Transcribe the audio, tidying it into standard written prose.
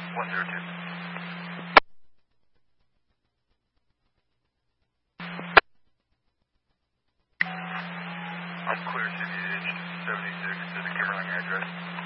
102. I'm clear, CVH 76 to the Kimberling address.